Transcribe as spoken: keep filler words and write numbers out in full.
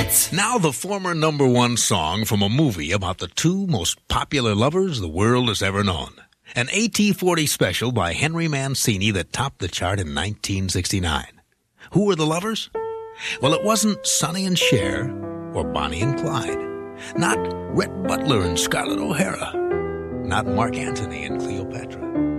hits. Now the former number one song from a movie about the two most popular lovers the world has ever known. An A T forty special by Henry Mancini that topped the chart in nineteen sixty-nine. Who were the lovers? Well, it wasn't Sonny and Cher or Bonnie and Clyde. Not Rhett Butler and Scarlett O'Hara. Not Mark Antony and Cleopatra.